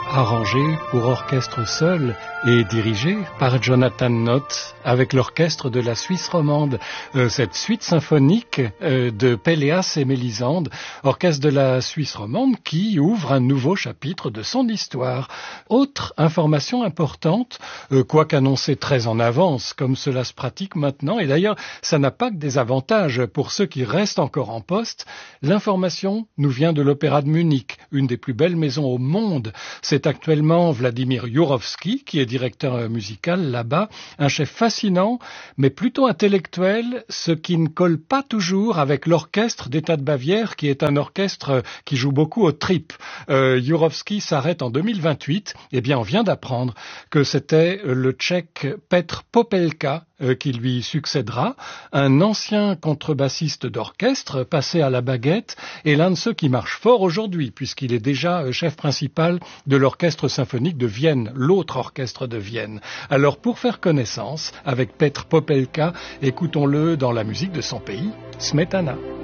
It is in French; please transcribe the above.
arrangé pour orchestre seul et dirigé par Jonathan Nott avec l'orchestre de la Suisse romande. Cette suite symphonique de Péléas et Mélisande, orchestre de la Suisse romande qui ouvre un nouveau chapitre de son histoire. Autre information importante, quoique annoncée très en avance, comme cela se pratique maintenant, et d'ailleurs ça n'a pas que des avantages pour ceux qui restent encore en poste, l'information nous vient de l'Opéra de Munich, une des plus belles maisons au monde. C'est actuellement Vladimir Jurowski qui est directeur musical là-bas, un chef fascinant, mais plutôt intellectuel, ce qui ne colle pas toujours avec l'orchestre d'État de Bavière, qui est un orchestre qui joue beaucoup aux tripes. Jurowski s'arrête en 2028, eh bien on vient d'apprendre que c'était le Tchèque Petr Popelka qui lui succédera, un ancien contrebassiste d'orchestre passé à la baguette et l'un de ceux qui marche fort aujourd'hui puisqu'il est déjà chef principal de l'orchestre symphonique de Vienne, l'autre orchestre de Vienne. Alors pour faire connaissance avec Petr Popelka, écoutons-le dans la musique de son pays, Smetana.